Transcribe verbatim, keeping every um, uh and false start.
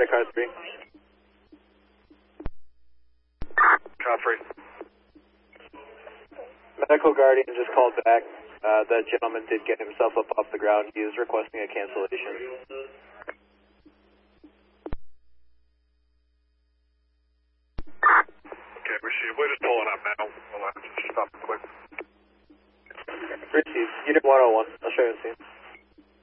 to car three. Car three. Medical Guardian just called back. Uh, that gentleman did get himself up off the ground. He is requesting a cancellation. Okay, receive. We're just pulling up now. We'll have to stop quick. Receive. Unit one oh one. I'll show you the scene.